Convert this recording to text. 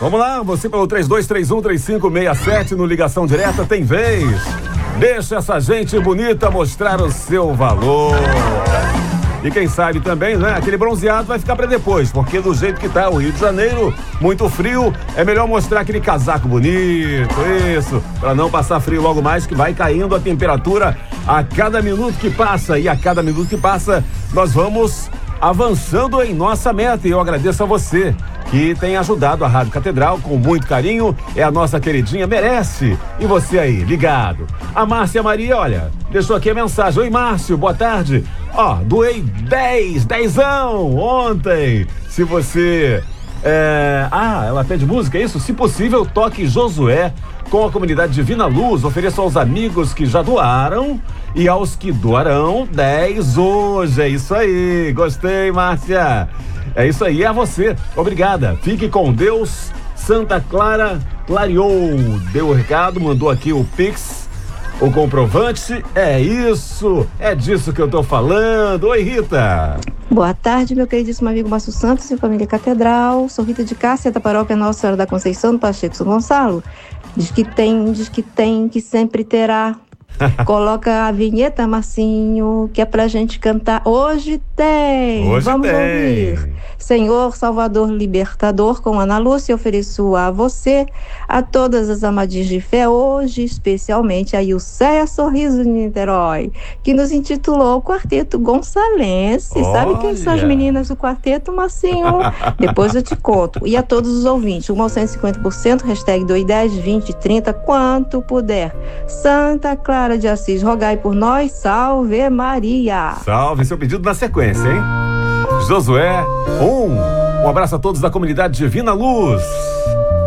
Vamos lá, você pelo 3231-3567 no Ligação Direta tem vez. Deixa essa gente bonita mostrar o seu valor. E quem sabe também, né? Aquele bronzeado vai ficar pra depois, porque do jeito que tá o Rio de Janeiro, muito frio, é melhor mostrar aquele casaco bonito, isso, pra não passar frio logo mais, que vai caindo a temperatura a cada minuto que passa. E a cada minuto que passa, nós vamos avançando em nossa meta. E eu agradeço a você que tem ajudado a Rádio Catedral com muito carinho. É a nossa queridinha, merece. E você aí, ligado. A Márcia Maria, olha, deixou aqui a mensagem. Oi, Márcio, boa tarde. Ó, doei 10zão ontem. Se você... ela pede música, é isso? Se possível, toque Josué com a comunidade Divina Luz. Ofereça aos amigos que já doaram e aos que doarão 10 hoje. É isso aí, gostei, Márcia. É isso aí, é a você. Obrigada. Fique com Deus. Santa Clara clareou. Deu o recado, mandou aqui o Pix, o comprovante. É isso, é disso que eu tô falando. Oi, Rita. Boa tarde, meu queridíssimo amigo Márcio Santos e família Catedral. Sou Rita de Cássia, da paróquia Nossa Senhora da Conceição, do Pacheco São Gonçalo. Diz que tem, que sempre terá. Coloca a vinheta, Marcinho, que é pra gente cantar. Hoje tem. Vamos ouvir. Senhor, Salvador, Libertador, com Ana Lúcia, ofereço a você, a todas as amadinhas de fé, hoje especialmente a Ilceia Sorriso de Niterói, que nos intitulou o Quarteto Gonçalense. Olha. Sabe quem são as meninas do quarteto, Marcinho? Depois eu te conto. E a todos os ouvintes, 1 ao 150%, hashtag 210, 20, 30, quanto puder. Santa Clara de Assis, rogai por nós, salve Maria. Salve, seu pedido na sequência, hein? Josué, um abraço a todos da comunidade Divina Luz.